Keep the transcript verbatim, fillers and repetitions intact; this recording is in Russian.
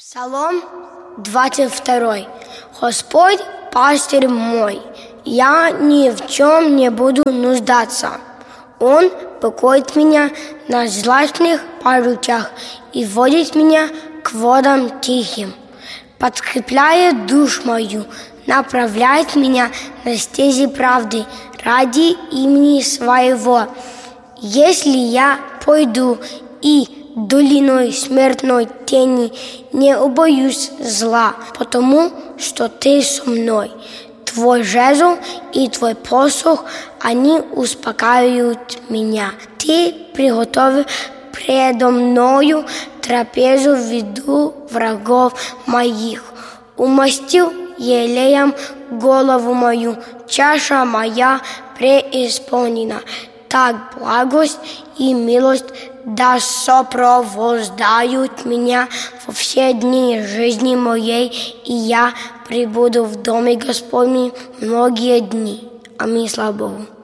Псалом двадцать два. Господь пастырь мой, я ни в чем не буду нуждаться. Он покоит меня на злачных пажитях и водит меня к водам тихим. Подкрепляет душу мою, направляет меня на стези правды ради имени своего. Если я пойду и долиной смертной тени, не убоюсь зла, потому что ты со мной. Твой жезл и твой посох, они успокаивают меня. Ты приготовил предо мною трапезу в виду врагов моих. Умастил елеем голову мою, чаша моя преисполнена. Так благость и милость да сопровождают меня во все дни жизни моей, и я пребуду в доме Господнем многие дни. Аминь. Слава Богу.